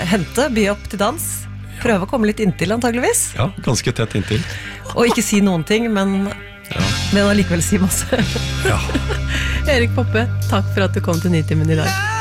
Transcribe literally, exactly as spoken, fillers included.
hente, by opp til dans. Prøve å komme litt inntil, antageligvis. Ja, ganske tett inntil. Og ikke si noen ting, men, Ja. men allikevel si masse. Ja. Erik Poppe, takk for at du kom til Nitimen i dag.